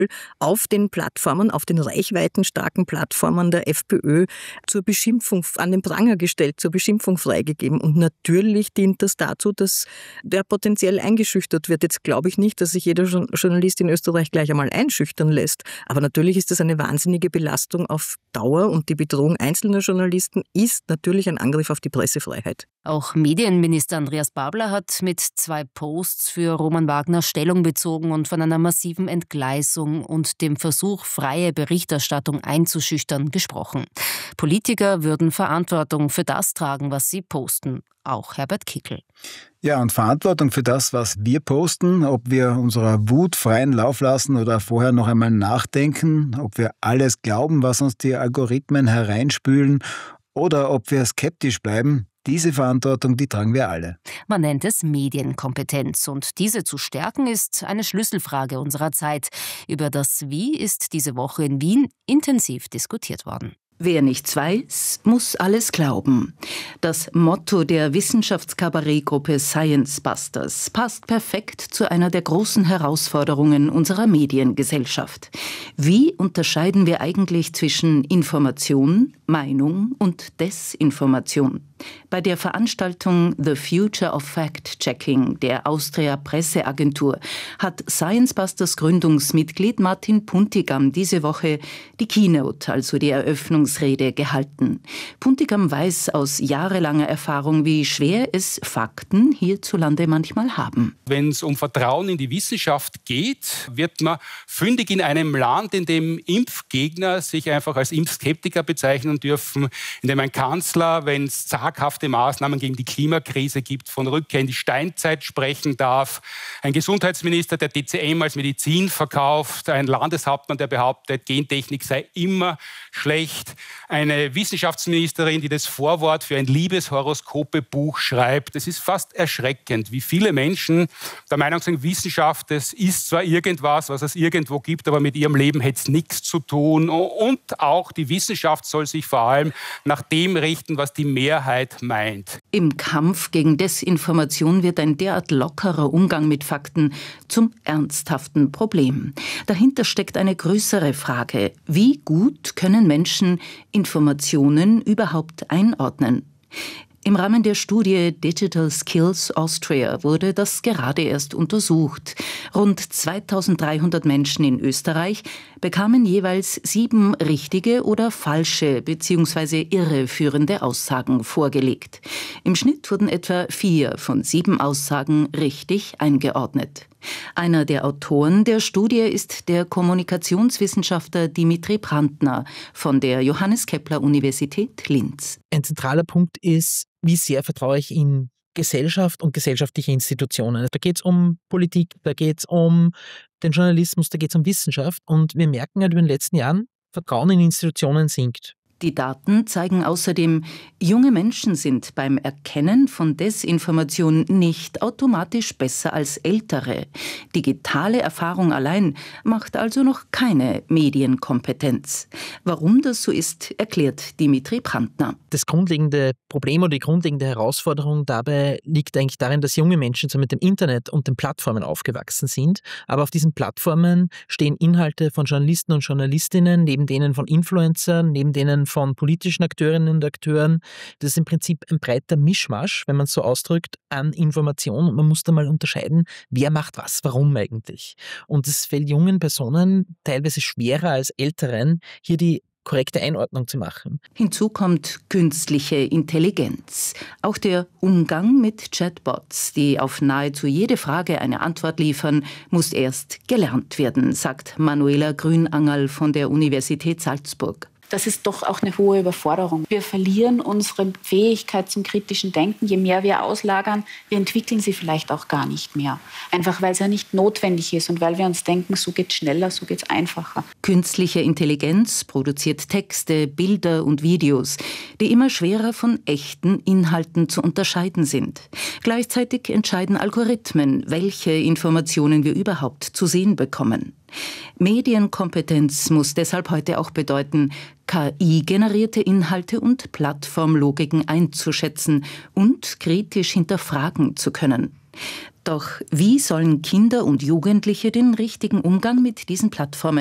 auf den Plattformen, auf den reichweitenstarken Plattformen der FPÖ zur Beschimpfung, an den Pranger gestellt, zur Beschimpfung freigegeben. Und natürlich dient das dazu, dass der potenziell eingeschüchtert wird. Jetzt glaube ich nicht, dass sich jeder Journalist in Österreich gleich einmal einschüchtern lässt. Aber natürlich ist das eine wahnsinnige Belastung auf Dauer und die Bedrohung einzelner Journalisten ist natürlich ein Angriff auf die Pressefreiheit. Auch Medienminister Andreas Babler hat mit 2 Posts für Roman Wagner Stellung bezogen und von einer massiven Entgleisung und dem Versuch, freie Berichterstattung einzuschüchtern, gesprochen. Politiker würden Verantwortung für das tragen, was sie posten. Auch Herbert Kickl. Ja, und Verantwortung für das, was wir posten, ob wir unserer Wut freien Lauf lassen oder vorher noch einmal nachdenken, ob wir alles glauben, was uns die Algorithmen hereinspülen oder ob wir skeptisch bleiben, diese Verantwortung, die tragen wir alle. Man nennt es Medienkompetenz und diese zu stärken ist eine Schlüsselfrage unserer Zeit. Über das Wie ist diese Woche in Wien intensiv diskutiert worden. Wer nichts weiß, muss alles glauben. Das Motto der Wissenschaftskabarettgruppe Science Busters passt perfekt zu einer der großen Herausforderungen unserer Mediengesellschaft. Wie unterscheiden wir eigentlich zwischen Information, Meinung und Desinformation? Bei der Veranstaltung The Future of Fact-Checking der Austria Presseagentur hat Science Busters Gründungsmitglied Martin Puntigam diese Woche die Keynote, also die Eröffnungsrede, gehalten. Puntigam weiß aus jahrelanger Erfahrung, wie schwer es Fakten hierzulande manchmal haben. Wenn es um Vertrauen in die Wissenschaft geht, wird man fündig in einem Land, in dem Impfgegner sich einfach als Impfskeptiker bezeichnen dürfen, in dem ein Kanzler, wenn es zaghafte Maßnahmen gegen die Klimakrise gibt, von Rückkehr in die Steinzeit sprechen darf, ein Gesundheitsminister, der TCM als Medizin verkauft, ein Landeshauptmann, der behauptet, Gentechnik sei immer schlecht, eine Wissenschaftsministerin, die das Vorwort für ein Liebeshoroskope-Buch schreibt. Es ist fast erschreckend, wie viele Menschen der Meinung sind, Wissenschaft, das ist zwar irgendwas, was es irgendwo gibt, aber mit ihrem Leben hätte es nichts zu tun. Und auch die Wissenschaft soll sich vor allem nach dem richten, was die Mehrheit meint. Im Kampf gegen Desinformation wird ein derart lockerer Umgang mit Fakten zum ernsthaften Problem. Dahinter steckt eine größere Frage. Wie gut können Menschen Informationen überhaupt einordnen? Im Rahmen der Studie Digital Skills Austria wurde das gerade erst untersucht. Rund 2300 Menschen in Österreich bekamen jeweils 7 richtige oder falsche bzw. irreführende Aussagen vorgelegt. Im Schnitt wurden etwa 4 von 7 Aussagen richtig eingeordnet. Einer der Autoren der Studie ist der Kommunikationswissenschaftler Dimitri Brandner von der Johannes Kepler Universität Linz. Ein zentraler Punkt ist, wie sehr vertraue ich in Gesellschaft und gesellschaftliche Institutionen. Da geht es um Politik, da geht es um den Journalismus, da geht es um Wissenschaft. Und wir merken halt über den letzten Jahren, Vertrauen in Institutionen sinkt. Die Daten zeigen außerdem, junge Menschen sind beim Erkennen von Desinformation nicht automatisch besser als ältere. Digitale Erfahrung allein macht also noch keine Medienkompetenz. Warum das so ist, erklärt Dimitri Brandner. Das grundlegende Problem oder die grundlegende Herausforderung dabei liegt eigentlich darin, dass junge Menschen so mit dem Internet und den Plattformen aufgewachsen sind. Aber auf diesen Plattformen stehen Inhalte von Journalisten und Journalistinnen, neben denen von Influencern, neben denen von politischen Akteurinnen und Akteuren. Das ist im Prinzip ein breiter Mischmasch, wenn man es so ausdrückt, an Informationen. Und man muss da mal unterscheiden, wer macht was, warum eigentlich. Und es fällt jungen Personen teilweise schwerer als älteren, hier die korrekte Einordnung zu machen. Hinzu kommt künstliche Intelligenz. Auch der Umgang mit Chatbots, die auf nahezu jede Frage eine Antwort liefern, muss erst gelernt werden, sagt Manuela Grünangerl von der Universität Salzburg. Das ist doch auch eine hohe Überforderung. Wir verlieren unsere Fähigkeit zum kritischen Denken. Je mehr wir auslagern, wir entwickeln sie vielleicht auch gar nicht mehr. Einfach weil es ja nicht notwendig ist und weil wir uns denken, so geht's schneller, so geht's einfacher. Künstliche Intelligenz produziert Texte, Bilder und Videos, die immer schwerer von echten Inhalten zu unterscheiden sind. Gleichzeitig entscheiden Algorithmen, welche Informationen wir überhaupt zu sehen bekommen. Medienkompetenz muss deshalb heute auch bedeuten, KI-generierte Inhalte und Plattformlogiken einzuschätzen und kritisch hinterfragen zu können. Doch wie sollen Kinder und Jugendliche den richtigen Umgang mit diesen Plattformen